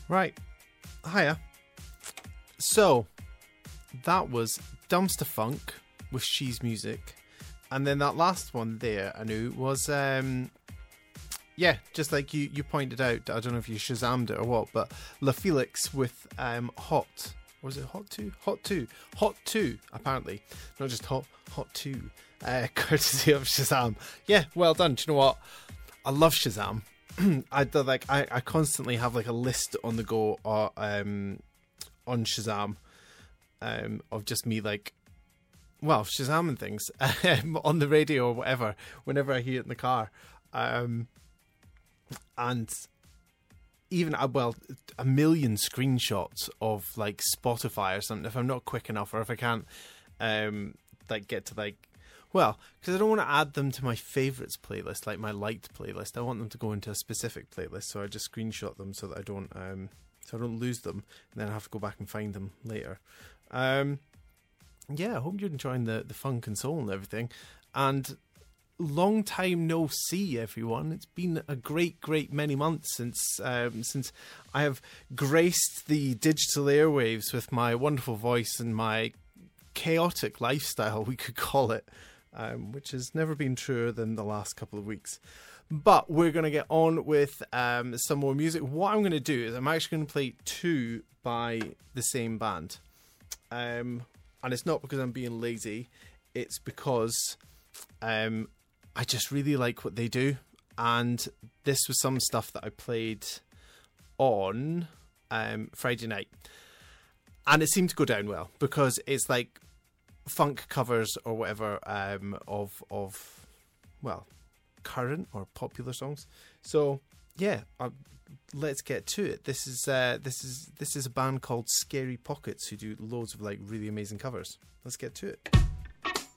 Right. Hiya. So, that was Dumpster Funk with She's Music. And then that last one there, Anu, was, just like you pointed out, I don't know if you Shazammed it or what, but La Felix with Hot. Was it Hot 2? Hot 2. Hot 2, apparently. Not just Hot 2. Courtesy of Shazam. Yeah, well done. Do you know what? I love Shazam. I constantly have like a list on the go on Shazam of just me like, well, Shazamming things on the radio or whatever whenever I hear it in the car. And even, a million screenshots of like Spotify or something if I'm not quick enough, or if I can't get to like, well, because I don't want to add them to my favourites playlist, like my liked playlist. I want them to go into a specific playlist, so I just screenshot them so that I don't lose them, and then I have to go back and find them later. I hope you're enjoying the funk and soul and everything. And long time no see, everyone. It's been a great many months since I have graced the digital airwaves with my wonderful voice and my chaotic lifestyle, we could call it. Which has never been truer than the last couple of weeks. But we're going to get on with some more music. What I'm going to do is I'm actually going to play two by the same band. And it's not because I'm being lazy. It's because I just really like what they do. And this was some stuff that I played on Friday night. And it seemed to go down well because it's like funk covers or whatever of current or popular songs. So yeah, let's get to it. This is a band called Scary Pockets who do loads of like really amazing covers. Let's get to it.